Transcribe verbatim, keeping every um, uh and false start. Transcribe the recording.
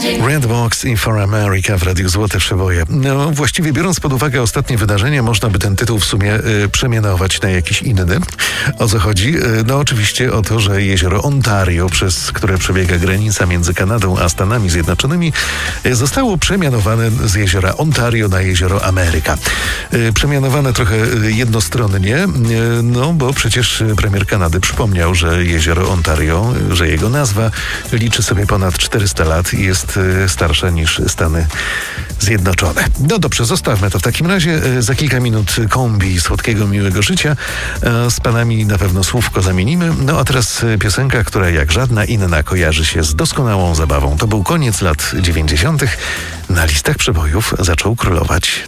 Redbox i For America w Radiu Złote Przeboje. No, właściwie biorąc pod uwagę ostatnie wydarzenia, można by ten tytuł w sumie y, przemianować na jakiś inny. O co chodzi? Y, no oczywiście o to, że jezioro Ontario, przez które przebiega granica między Kanadą a Stanami Zjednoczonymi, y, zostało przemianowane z jeziora Ontario na jezioro Ameryka. Y, przemianowane trochę y, jednostronnie, y, no bo przecież premier Kanady przypomniał, że jezioro Ontario, y, że jego nazwa liczy sobie ponad czterysta lat i jest y, starsza niż Stany Zjednoczone. No dobrze, zostawmy to w takim razie. Za kilka minut kombi słodkiego, miłego życia. Z panami na pewno słówko zamienimy. No a teraz piosenka, która jak żadna inna kojarzy się z doskonałą zabawą. To był koniec lat dziewięćdziesiątych. Na listach przebojów zaczął królować